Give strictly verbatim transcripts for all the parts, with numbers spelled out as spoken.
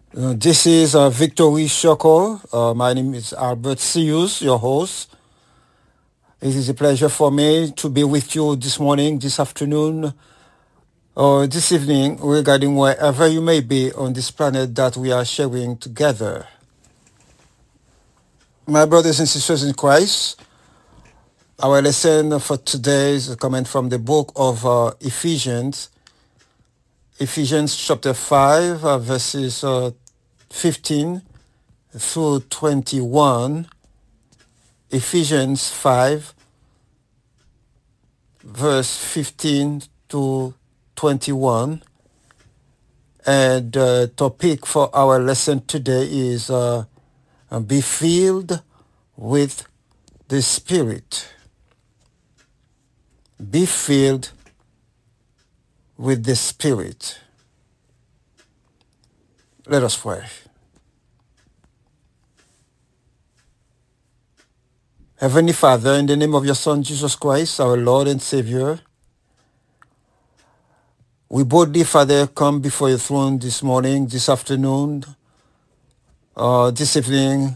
Uh, this is uh, Victory Shoko. Uh, my name is Albert Sius, your host. It is a pleasure for me to be with you this morning, this afternoon, or this evening, regarding wherever you may be on this planet that we are sharing together. My brothers and sisters in Christ, our lesson for today is coming from the book of uh, Ephesians, Ephesians chapter five, uh, verses uh, fifteen through twenty-one. Ephesians five, verse fifteen to twenty-one. And the topic for our lesson today is uh, be filled with the Spirit. Be filled with the Spirit. Let us pray. Heavenly Father, in the name of your Son, Jesus Christ, our Lord and Savior, we boldly, Father, come before your throne this morning, this afternoon, uh, this evening,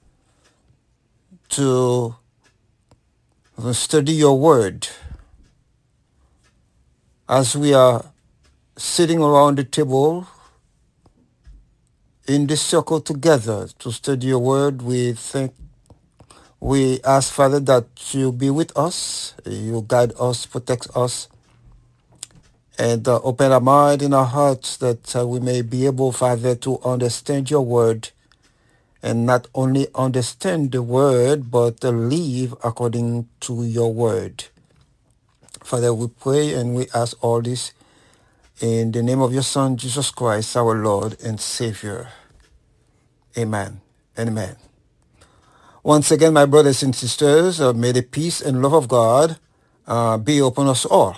to study your word. As we are sitting around the table in this circle together to study your word, we thank We ask, Father, that you be with us, you guide us, protect us, and uh, open our mind and our hearts that uh, we may be able, Father, to understand your word, and not only understand the word, but uh, live according to your word. Father, we pray and we ask all this in the name of your Son, Jesus Christ, our Lord and Savior. Amen and amen. Once again, my brothers and sisters, uh, may the peace and love of God uh, be upon us all.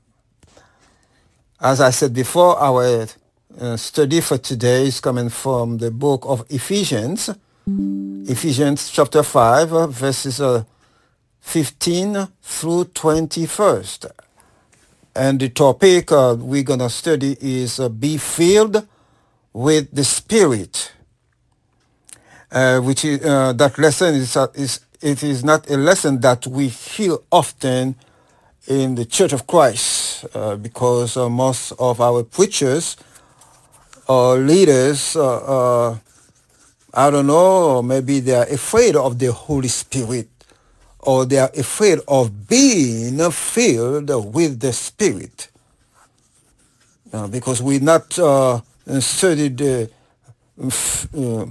As I said before, our uh, study for today is coming from the book of Ephesians, Ephesians chapter five, uh, verses uh, fifteen through twenty-first. And the topic uh, we're going to study is uh, be filled with the Spirit. Uh, which is uh, that lesson is, uh, is it is not a lesson that we hear often in the Church of Christ uh, because uh, most of our preachers or leaders, uh, uh, I don't know, maybe they are afraid of the Holy Spirit, or they are afraid of being filled with the Spirit, uh, because we not uh, studied. Uh, f- uh,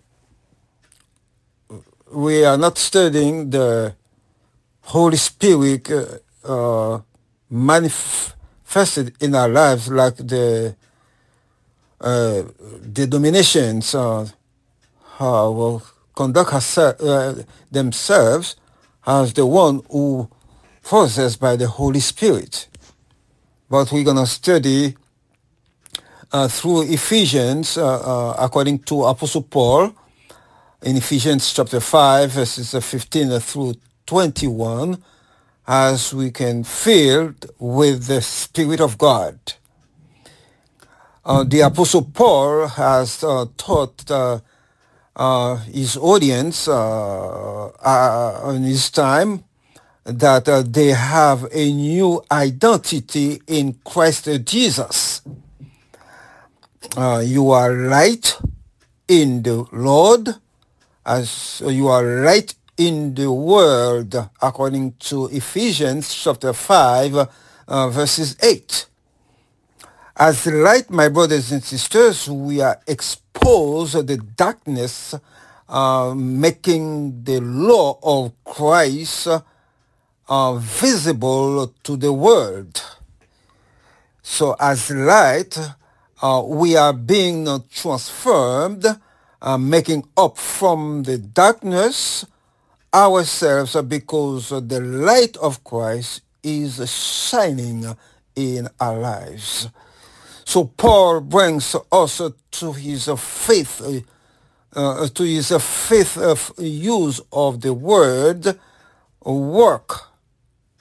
we are not studying the Holy Spirit uh, uh, manifested in our lives like the uh, denominations uh, uh, will conduct herself, uh, themselves as the one who possessed by the Holy Spirit. But we're going to study uh, through Ephesians uh, uh, according to Apostle Paul in Ephesians chapter five, verses fifteen through twenty-one, as we can fill with the Spirit of God. Uh, the Apostle Paul has uh, taught uh, uh, his audience uh, uh, in his time that uh, they have a new identity in Christ Jesus. Uh, you are right in the Lord, as you are right in the world, according to Ephesians chapter five, uh, verses eight. As light, my brothers and sisters, we are exposed to the darkness, uh, making the law of Christ uh, visible to the world. So as light, uh, we are being uh, transformed, uh, making up from the darkness ourselves, uh, because uh, the light of Christ is shining in our lives. So Paul brings us uh, to his uh, faith, uh, uh, to his uh, faith of use of the word work.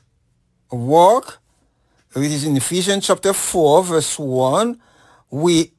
Work. It is in Ephesians chapter four, verse one. We